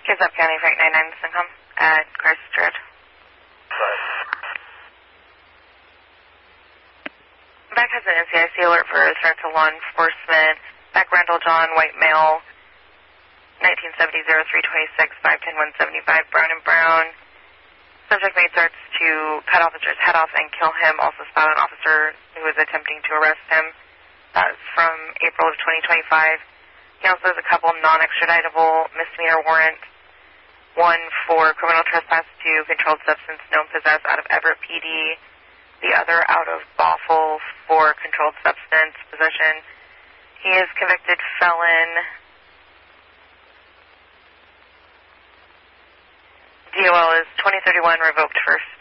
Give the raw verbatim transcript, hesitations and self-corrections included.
Kitsap County, Frank nine nine, Syncom at Crisis Road. Right. Back has an N C I C alert for a threat to law enforcement. Back Randall John, white male, nineteen seventy, oh three twenty-six, five ten, one seventy-five, Brown and Brown. Subject made threats to cut officer's head off and kill him, also spot an officer who was attempting to arrest him. That's from April of twenty twenty-five. He also has a couple non-extraditable misdemeanor warrants. One for criminal trespass to controlled substance known possessed out of Everett P D. The other out of Bothell for controlled substance possession. He is convicted felon. D O L is twenty thirty-one, revoked first.